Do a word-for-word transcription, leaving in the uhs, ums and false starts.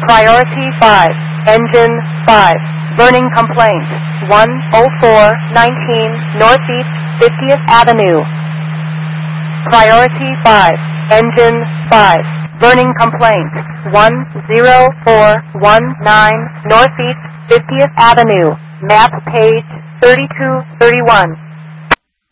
Priority five, engine five, burning complaint, one oh four nineteen Northeast fiftieth Avenue. Priority five, engine five, burning complaint, one oh four one nine Northeast fiftieth Avenue, map page thirty-two thirty-one.